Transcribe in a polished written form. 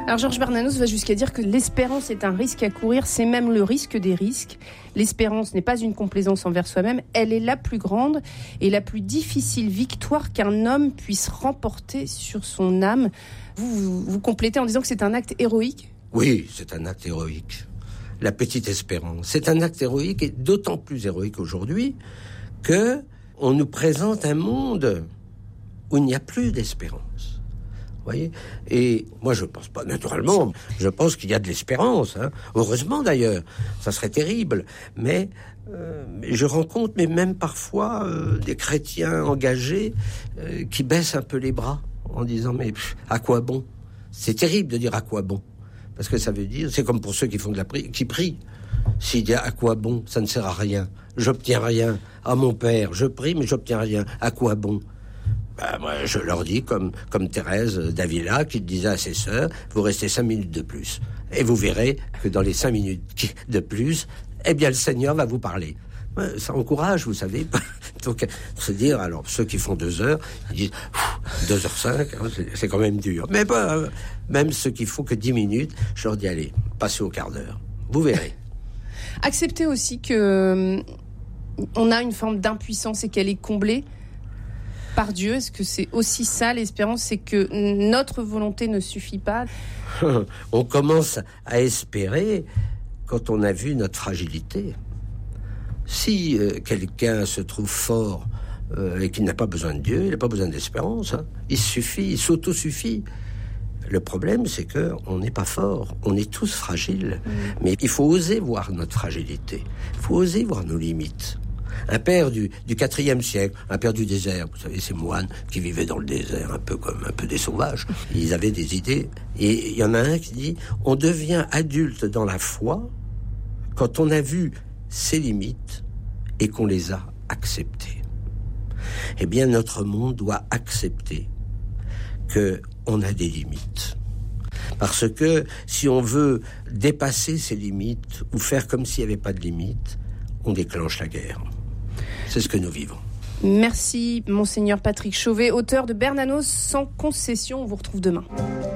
Alors Georges Bernanos va jusqu'à dire que l'espérance est un risque à courir, c'est même le risque des risques. L'espérance n'est pas une complaisance envers soi-même, elle est la plus grande et la plus difficile victoire qu'un homme puisse remporter sur son âme. Vous complétez en disant que c'est un acte héroïque ? Oui, c'est un acte héroïque. La petite espérance, c'est un acte héroïque et d'autant plus héroïque aujourd'hui que on nous présente un monde où il n'y a plus d'espérance. Voyez, et moi je pense pas, naturellement, je pense qu'il y a de l'espérance, hein. Heureusement d'ailleurs, ça serait terrible, mais je rencontre, mais même parfois des chrétiens engagés qui baissent un peu les bras en disant mais à quoi bon ? C'est terrible de dire à quoi bon, parce que ça veut dire, c'est comme pour ceux qui font de la qui prient. S'il dit à quoi bon, ça ne sert à rien, j'obtiens rien. Ah mon père, je prie mais j'obtiens rien. À quoi bon ? Moi, je leur dis, comme Thérèse d'Avila, qui disait à ses sœurs, vous restez 5 minutes de plus. Et vous verrez que dans les 5 minutes de plus, eh bien, le Seigneur va vous parler. Ça encourage, vous savez. Donc, se dire, alors, ceux qui font 2 heures, ils disent, 2h05, hein, c'est quand même dur. Mais même ceux qui font que 10 minutes, je leur dis, allez, passez au quart d'heure. Vous verrez. Acceptez aussi que on a une forme d'impuissance et qu'elle est comblée par Dieu. Est-ce que c'est aussi ça l'espérance, c'est que notre volonté ne suffit pas ? On commence à espérer quand on a vu notre fragilité. Si quelqu'un se trouve fort et qu'il n'a pas besoin de Dieu, il n'a pas besoin d'espérance, hein. Il suffit, il s'auto-suffit. Le problème, c'est que on n'est pas fort, on est tous fragiles. Mais il faut oser voir notre fragilité, il faut oser voir nos limites. Un père du IVe siècle, un père du désert, vous savez, ces moines qui vivaient dans le désert, un peu comme un peu des sauvages. Ils avaient des idées. Et il y en a un qui dit, on devient adulte dans la foi quand on a vu ses limites et qu'on les a acceptées. Eh bien, notre monde doit accepter qu'on a des limites. Parce que si on veut dépasser ces limites ou faire comme s'il n'y avait pas de limites, on déclenche la guerre. C'est ce que nous vivons. Merci, Monseigneur Patrick Chauvet, auteur de Bernanos sans concession. On vous retrouve demain.